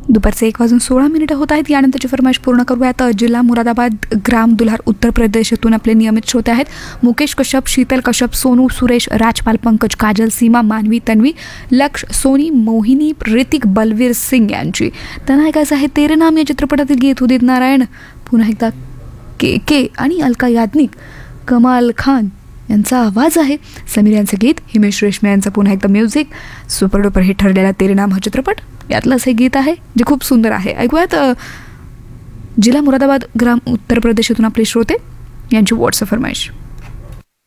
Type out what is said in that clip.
दुपारचे 1:16 होत आहेत. यानंतरची फरमाईश पूर्ण करूयात. जिल्हा मुरादाबाद ग्राम दुल्हार उत्तर प्रदेशातून आपले नियमित श्रोते आहेत. मुकेश कश्यप, शीतल कश्यप, सोनू, सुरेश, राजपाल, पंकज, काजल, सीमा, मानवी, तन्वी, लक्ष, सोनी, मोहिनी, ऋतिक, बलवीर सिंग यांची. त्यांना ऐकायचं आहे तेरे नाम या चित्रपटातील गीत. उदित नारायण, पुन्हा एकदा के आणि अलका याज्ञिक, कमाल खान यांचा आवाज आहे. समीर यांचं गीत, हिमेश रेशमिया यांचं पुन्हा एकदा म्युझिक. सुपर डुपर हिट ठरलेला तेरे नाम हा चित्रपट यातलंच हे गीत आहे जे खूप सुंदर आहे. ऐकूयात जिल्हा मुरादाबाद ग्राम उत्तर प्रदेशातून आपले श्रोते यांची व्हॉट्सअप फरमाईश.